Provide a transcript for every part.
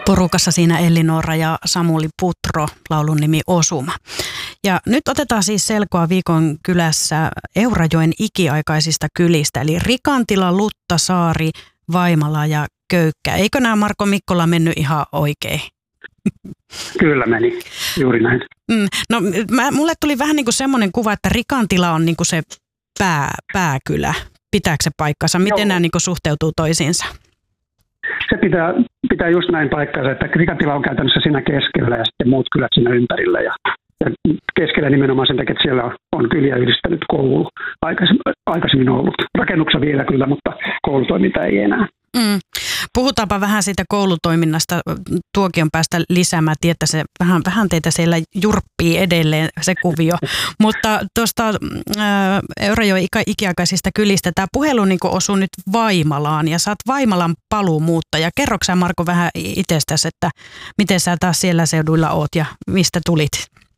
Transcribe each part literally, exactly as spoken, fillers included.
Porukassa siinä Elli-Noora ja Samuli Putro, laulun nimi Osuma. Ja nyt otetaan siis selkoa viikon kylässä Eurajoen ikiaikaisista kylistä, eli Rikantila, Luttasaari, Vaimala ja Köykkä. Eikö nämä Marko Mikkola mennyt ihan oikein? Kyllä meni, juuri näin. Mm, no mä, mulle tuli vähän niin kuin semmoinen kuva, että Rikantila on niin kuin se pää, pääkylä. Pitääkö se paikkansa? Miten Joo. nämä niin kuin suhteutuu toisiinsa? Se pitää, pitää just näin paikkansa, että Rikantila on käytännössä siinä keskellä ja sitten muut kylät siinä ympärillä. Ja, ja keskellä nimenomaan sen takia, että siellä on kyliä yhdistänyt koulu aikaisemmin, aikaisemmin ollut. Rakennuksessa vielä kyllä, mutta koulutoiminta ei enää. Mm. Puhutaanpa vähän siitä koulutoiminnasta tuokion päästä lisää. Mä tiedän, että se vähän, vähän teitä siellä jurppii edelleen se kuvio. Mutta tuosta Eurajoen ikiaikaisista kylistä tämä puhelu niin osui nyt Vaimalaan ja sä oot Vaimalan paluumuuttaja. Kerroksä sä Marko vähän itsestäsi, että miten sä taas siellä seuduilla oot ja mistä tulit?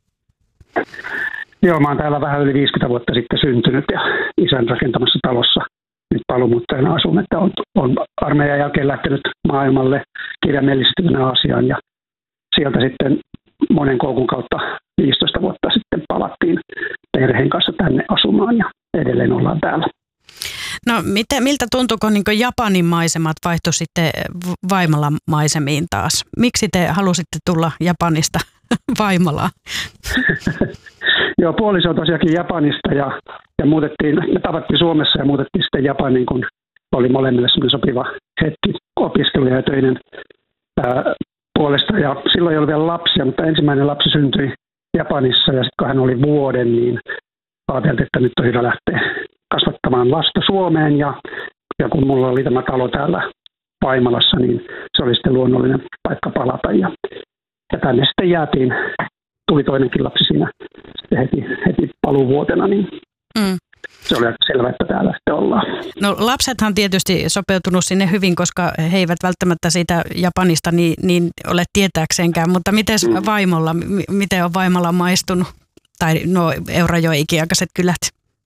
Joo, mä oon täällä vähän yli viisikymmentä vuotta sitten syntynyt ja isän rakentamassa talossa. Nyt paluumuuttajana asun, että on, on armeijan jälkeen lähtenyt maailmalle kirjaimellisesti Aasiaan ja sieltä sitten monen koukun kautta viisitoista vuotta sitten palattiin perheen kanssa tänne asumaan ja edelleen ollaan täällä. No miten, miltä tuntuuko niin Japanin maisemat vaihtui sitten Vaimalan maisemiin taas? Miksi te halusitte tulla Japanista Vaimalaan? Joo, puoliso on tosiaankin Japanista ja, ja muutettiin, me tavattiin Suomessa ja muutettiin sitten Japaniin, kun oli molemmille semmoinen sopiva hetki opiskelu ja töiden ää, puolesta. Ja silloin ei ollut vielä lapsia, mutta ensimmäinen lapsi syntyi Japanissa ja sitten kun hän oli vuoden, niin ajateltiin, että nyt on hyvä lähteä kasvattamaan lasta Suomeen. Ja, ja kun mulla oli tämä talo täällä Vaimalassa, niin se oli sitten luonnollinen paikka palata. Ja, ja tänne sitten jäätiin. Tuli toinenkin lapsi siinä sitten heti, heti paluvuotena, niin mm. se oli aika selvä, että täällä sitten ollaan. No lapsethan tietysti sopeutunut sinne hyvin, koska he eivät välttämättä siitä Japanista niin, niin ole tietääkseenkään, mutta miten mm. Vaimolla, miten on Vaimalla maistunut, tai no Eurajoen ikiaikaiset kylät?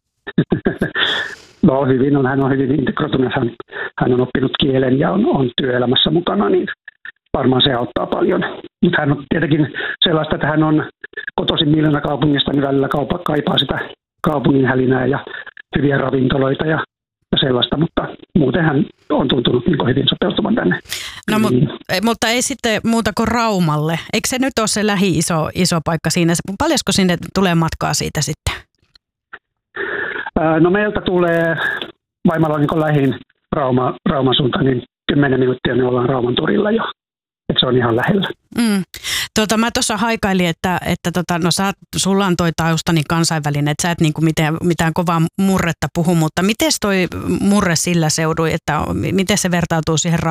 No hyvin on, hän on hyvin integroitunut, hän, hän on oppinut kielen ja on, on työelämässä mukana, niin varmaan se auttaa paljon. Mutta hän on tietenkin sellaista, että hän on kotoisin Miljoona kaupungista, niin välillä kaupa, kaipaa sitä kaupungin hälinää ja hyviä ravintoloita ja, ja sellaista, mutta muuten hän on tuntunut niin hyvin sopeutumaan tänne. No, niin. Mutta ei sitten muuta kuin Raumalle. Eikö se nyt ole se lähi-iso iso paikka siinä? Paljonko sinne tulee matkaa siitä sitten? Ää, no meiltä tulee, Vaimala on niin lähin Rauma, Rauman suuntaan, niin kymmenen minuuttia me ollaan Rauman torilla jo. Että se on ihan lähellä. Mm. Tuota, mä tuossa haikailin, että, että tota, no sä, sulla on toi taustani kansainvälinen, että sä et niinku mitään, mitään kovaa murretta puhu, mutta miten toi murre sillä seudui, että miten se vertautuu siihen